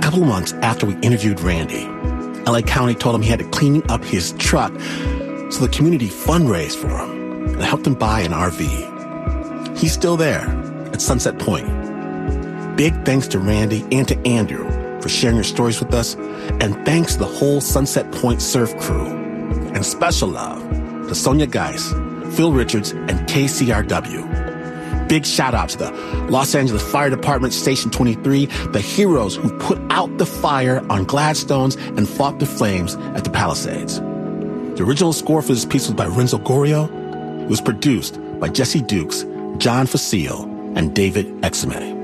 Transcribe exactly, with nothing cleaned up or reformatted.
couple of months after we interviewed Randy, L A County told him he had to clean up his truck, so the community fundraised for him and helped him buy an R V. He's still there at Sunset Point. Big thanks to Randy and to Andrew for sharing your stories with us, and thanks to the whole Sunset Point Surf crew. And special love to Sonia Geis, Phil Richards, and K C R W. Big shout out to the Los Angeles Fire Department Station twenty-three, the heroes who put out the fire on Gladstones and fought the flames at the Palisades. The original score for this piece was by Renzo Gorrio. It was produced by Jesse Dukes, John Facile, and David Exume.